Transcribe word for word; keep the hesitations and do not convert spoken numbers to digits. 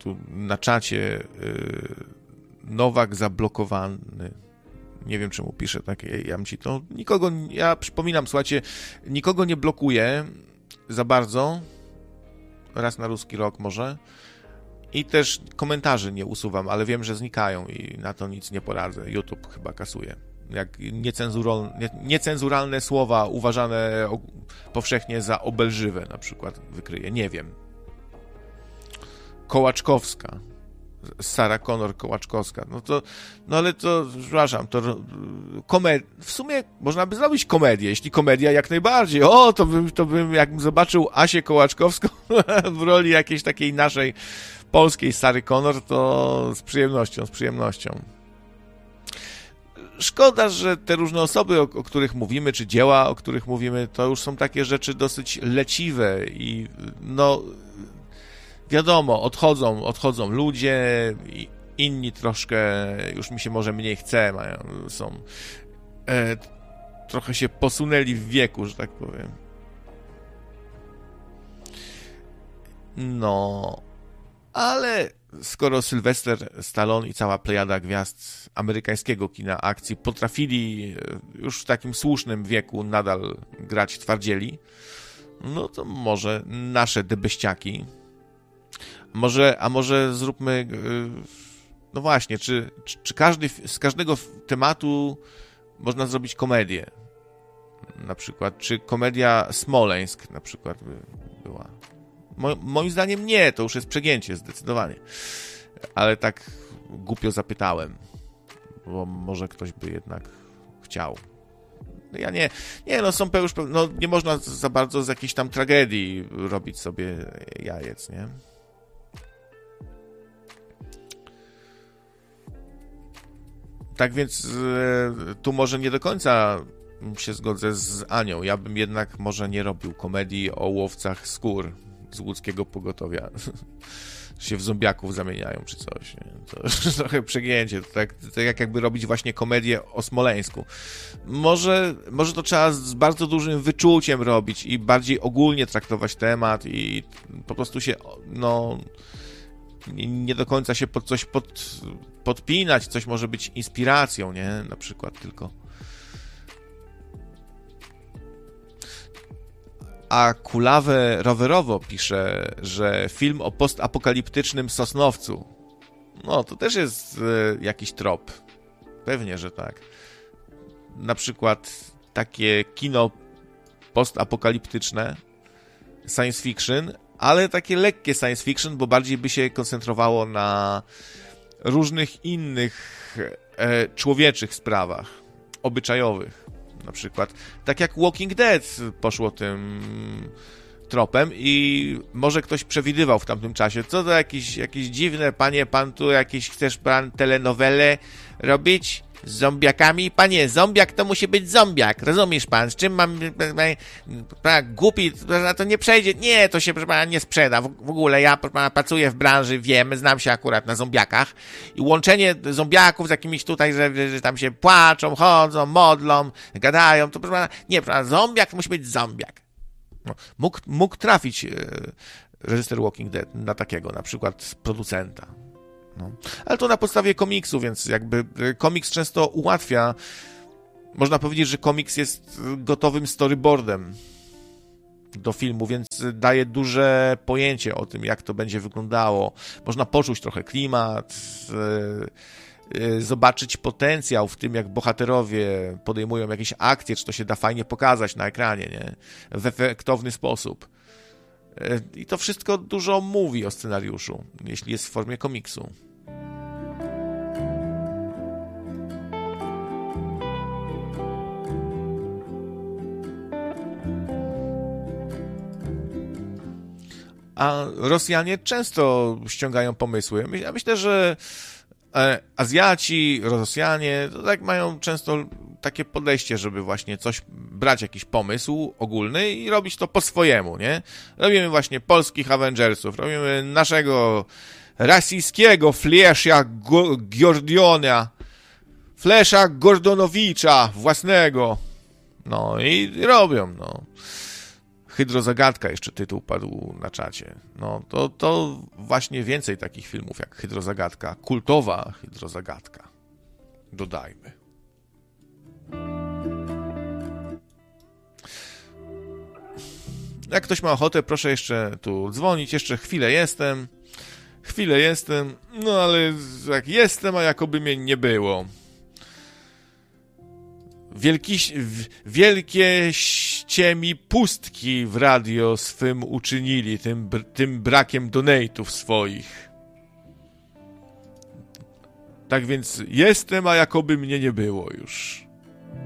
tu na czacie Nowak zablokowany. Nie wiem, czemu piszę tak, ja ci to... Nikogo, ja przypominam, słuchajcie, nikogo nie blokuję za bardzo. Raz na ruski rok może. I też komentarzy nie usuwam, ale wiem, że znikają i na to nic nie poradzę. YouTube chyba kasuje. Jak niecenzuralne, niecenzuralne słowa uważane powszechnie za obelżywe na przykład wykryje. Nie wiem. Kołaczkowska. Sarah Connor Kołaczkowska. No to, no ale to, przepraszam, to komed... w sumie można by zrobić komedię, jeśli komedia jak najbardziej. O, to bym, to bym jakbym zobaczył Asię Kołaczkowską w roli jakiejś takiej naszej polskiej Sary Connor, to z przyjemnością, z przyjemnością. Szkoda, że te różne osoby, o, o których mówimy, czy dzieła, o których mówimy, to już są takie rzeczy dosyć leciwe i no wiadomo, odchodzą, odchodzą ludzie, i inni troszkę, już mi się może mniej chce, mają, są e, trochę się posunęli w wieku, że tak powiem. No, ale skoro Sylwester Stallone i cała plejada gwiazd amerykańskiego kina akcji potrafili już w takim słusznym wieku nadal grać twardzieli, no to może nasze debeściaki. Może, a może zróbmy, no właśnie, czy, czy, czy każdy, z każdego tematu można zrobić komedię? Na przykład, czy komedia Smoleńsk na przykład by była? Mo, moim zdaniem nie, to już jest przegięcie, zdecydowanie. Ale tak głupio zapytałem, bo może ktoś by jednak chciał. No ja nie, nie, no są już, no nie można za bardzo z jakiejś tam tragedii robić sobie jajec, nie? Tak więc e, tu może nie do końca się zgodzę z Anią. Ja bym jednak może nie robił komedii o łowcach skór z łódzkiego pogotowia. się w zombiaków zamieniają czy coś. Nie? To trochę przegięcie. To tak, to jak jakby robić właśnie komedię o Smoleńsku. Może, może to trzeba z bardzo dużym wyczuciem robić i bardziej ogólnie traktować temat i po prostu się, no... nie do końca się pod coś pod, podpinać, coś może być inspiracją, nie? Na przykład tylko. A Kulawe Rowerowo pisze, że film o postapokaliptycznym Sosnowcu. No, to też jest e, jakiś trop. Pewnie, że tak. Na przykład takie kino postapokaliptyczne, science fiction, ale takie lekkie science fiction, bo bardziej by się koncentrowało na różnych innych e, człowieczych sprawach, obyczajowych. Na przykład, tak jak Walking Dead poszło tym tropem i może ktoś przewidywał w tamtym czasie, co to jakieś, jakieś dziwne, panie, pan tu jakieś, chcesz pan telenowelę robić z zombiakami? Panie, zombiak to musi być zombiak, rozumiesz pan? Z czym mam, pan, głupi, na to nie przejdzie, nie, to się, proszę pana, nie sprzeda. W, w ogóle ja, proszę pana, pracuję w branży, wiem, znam się akurat na zombiakach i łączenie zombiaków z jakimiś tutaj, że, że tam się płaczą, chodzą, modlą, gadają, to proszę pana, nie, proszę pana, zombiak to musi być zombiak. No, mógł, mógł trafić e, reżyser Walking Dead na takiego, na przykład producenta. No. Ale to na podstawie komiksu, więc jakby komiks często ułatwia. Można powiedzieć, że komiks jest gotowym storyboardem do filmu, więc daje duże pojęcie o tym, jak to będzie wyglądało. Można poczuć trochę klimat, zobaczyć potencjał w tym, jak bohaterowie podejmują jakieś akcje, czy to się da fajnie pokazać na ekranie, nie? W efektowny sposób. I to wszystko dużo mówi o scenariuszu, jeśli jest w formie komiksu. A Rosjanie często ściągają pomysły. Ja myślę, że Azjaci, Rosjanie to tak mają często takie podejście, żeby właśnie coś, brać jakiś pomysł ogólny i robić to po swojemu, nie? Robimy właśnie polskich Avengersów, robimy naszego rosyjskiego Flesza Gordiona, Flesza Gordonowicza własnego. No i robią, no. Hydrozagadka jeszcze tytuł padł na czacie. No to, to właśnie więcej takich filmów jak Hydrozagadka. Kultowa Hydrozagadka. Dodajmy. Jak ktoś ma ochotę, proszę jeszcze tu dzwonić. Jeszcze chwilę jestem. Chwilę jestem. No ale jak jestem, a jakoby mnie nie było. Wielki, wielkie ściemi pustki w radio swym uczynili tym, tym brakiem donate'ów swoich. Tak więc jestem, a jakoby mnie nie było już.